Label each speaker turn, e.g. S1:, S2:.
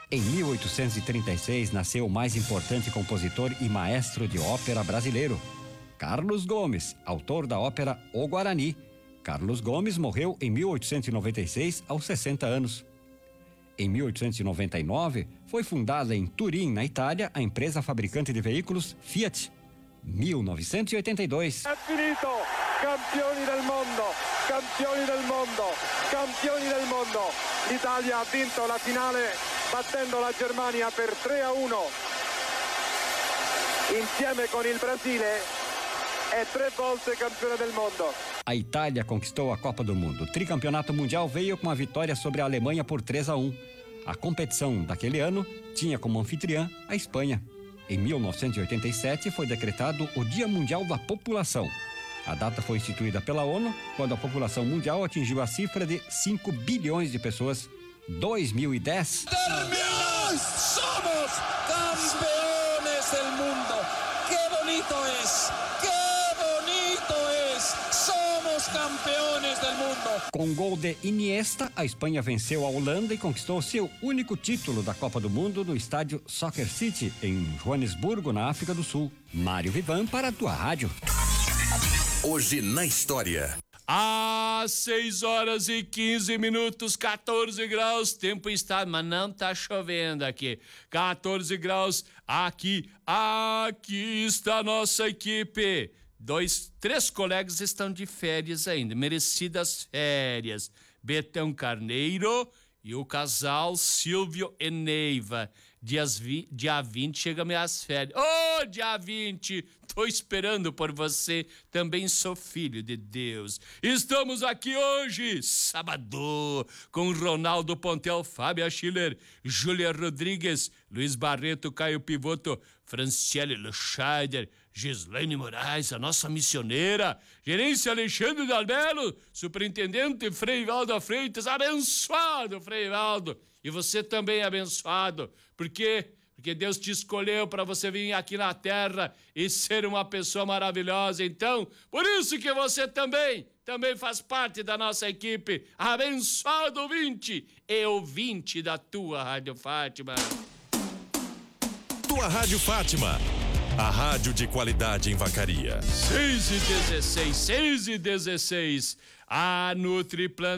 S1: Em 1836 nasceu o mais importante compositor e maestro de ópera brasileiro, Carlos Gomes, autor da ópera O Guarani. Carlos Gomes morreu em 1896 aos 60 anos. Em 1899 foi fundada em Turim, na Itália, a empresa fabricante de veículos Fiat. 1982.
S2: È finito! Campioni del mondo! Campioni del mondo! Campioni del mondo! L'Italia ha vinto la finale battendo la Germania per 3-1. Insieme con il Brasile è 3 volte campione del mondo.
S1: A Itália conquistou a Copa do Mundo. O tricampeonato mundial veio com a vitória sobre a Alemanha por 3-1. A competição daquele ano tinha como anfitriã a Espanha. Em 1987 foi decretado o Dia Mundial da População. A data foi instituída pela ONU quando a população mundial atingiu a cifra de 5 bilhões de pessoas. 2010.
S3: ¡Campeones! ¡Somos campeones del mundo! ¡Qué bonito es! ¡Qué bonito es! ¡Somos campeones del mundo!
S1: Com gol de Iniesta, a Espanha venceu a Holanda e conquistou seu único título da Copa do Mundo no estádio Soccer City, em Joanesburgo, na África do Sul. Mário Vivan para a tua rádio.
S4: Hoje na história.
S5: Às 6h15, 14 graus, tempo está, mas não tá chovendo aqui. 14 graus aqui está a nossa equipe. 3 colegas estão de férias ainda, merecidas férias. Betão Carneiro e o casal Silvio e Neiva. Dia 20 chega minhas férias. Ô, dia 20, tô esperando por você, também sou filho de Deus. Estamos aqui hoje, sábado, com Ronaldo Pontel, Fábio Schiller, Júlia Rodrigues, Luiz Barreto, Caio Pivoto, Franciele Luscheider, Gislaine Moraes, a nossa missioneira, gerência Alexandre Dalbelo, superintendente Frei Valdo Freitas, abençoado Frei Valdo, e você também abençoado, porque Deus te escolheu para você vir aqui na terra e ser uma pessoa maravilhosa. Então, por isso que você também faz parte da nossa equipe. Abençoado ouvinte e ouvinte da tua Rádio Fátima.
S4: Tua Rádio Fátima, a rádio de qualidade em Vacaria.
S5: 6h16. A Nutriplan